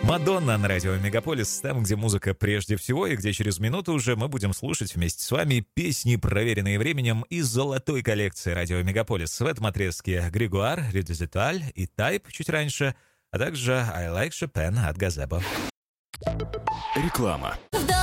Мадонна на радио Мегаполис, там, где музыка прежде всего, и где через минуту уже мы будем слушать вместе с вами песни, проверенные временем из золотой коллекции радио Мегаполис. В этом отрезке Григуар, Редюзетуаль и Тайп чуть раньше, а также I Like Chopin от Газебо. Реклама. В